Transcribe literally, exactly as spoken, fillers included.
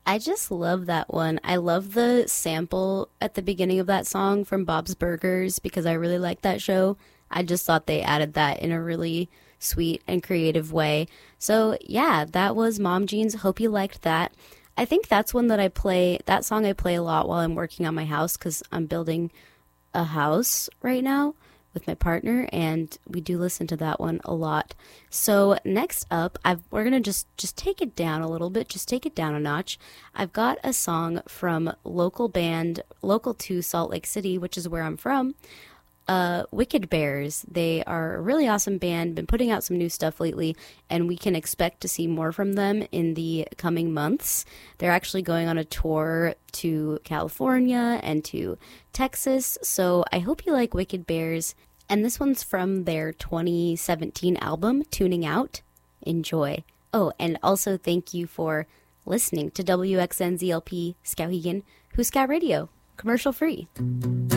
I just love that one. I love the sample at the beginning of that song from Bob's Burgers because I really like that show. I just thought they added that in a really sweet and creative way. So yeah, that was Mom Jeans. Hope you liked that. I think that's one that I play, that song I play a lot while I'm working on my house because I'm building a house right now with my partner, and we do listen to that one a lot. So next up, I've, we're gonna just just take it down a little bit, just take it down a notch. I've got a song from local band, local to Salt Lake City, which is where I'm from. Uh, Wicked Bears. They are a really awesome band, been putting out some new stuff lately, and we can expect to see more from them in the coming months. They're actually going on a tour to California and to Texas, so I hope you like Wicked Bears. And this one's from their twenty seventeen album, Tuning Out. Enjoy. Oh, and also thank you for listening to W X N Z L P Skowhegan, Who's Scout Radio, commercial free.